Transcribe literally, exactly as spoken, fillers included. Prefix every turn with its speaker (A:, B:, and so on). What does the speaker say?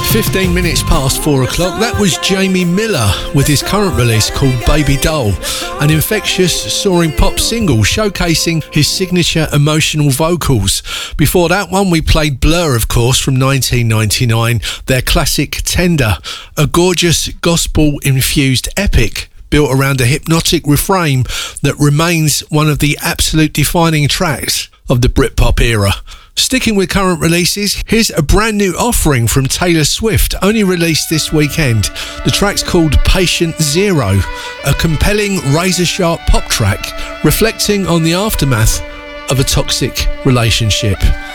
A: fifteen minutes past four o'clock. That was Jamie Miller with his current release called Baby Doll, an infectious, soaring pop single showcasing his signature emotional vocals. Before that one, we played Blur, of course, from nineteen ninety-nine, their classic Tender, a gorgeous gospel-infused epic built around a hypnotic refrain that remains one of the absolute defining tracks of the Britpop era. Sticking with current releases, here's a brand new offering from Taylor Swift, only released this weekend. The track's called Patient Zero, a compelling razor-sharp pop track reflecting on the aftermath of a toxic relationship.